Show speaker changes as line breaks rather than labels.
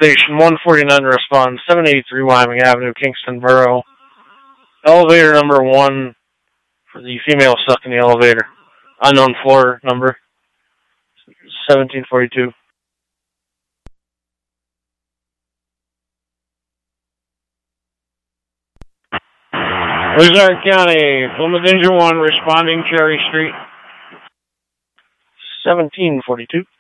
Station 149 respond 783 Wyoming Avenue, Kingston Borough. Elevator number 1 for the female stuck in the elevator. Unknown floor number 1742. Ozark County, Plymouth Engine 1 responding Cherry Street. 1742.